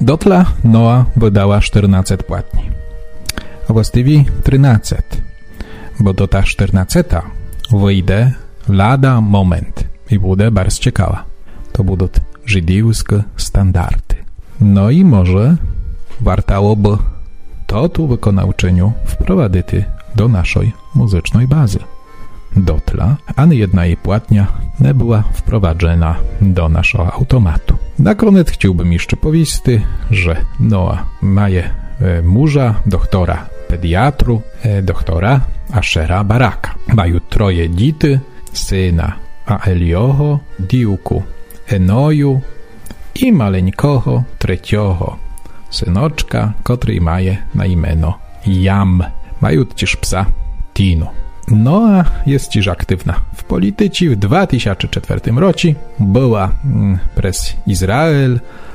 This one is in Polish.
Дотла Noa wydała 14 płatni. A właściwie 13, bo do ta 14 wyjdzie lada moment i będzie bardzo ciekawa. To będą żydowskie standardy. No i może wartałoby to tu wykonawczyniu wprowadzić do naszej muzycznej bazy. Dotla ani jedna jej płatnia nie była wprowadzona do naszego automatu. Na koniec chciałbym jeszcze powiedzieć, że Noa ma męża, doktora pediatru, doktora Ashera Baraka. Mają 3 dzieci, syna Aelioho, diuku Enoju i maleńkoho 3 synoczka, który ma na imię Jam. Mają też psa Tino. Noa jest dziś aktywna w polityce. W 2004 roku była przez Izrael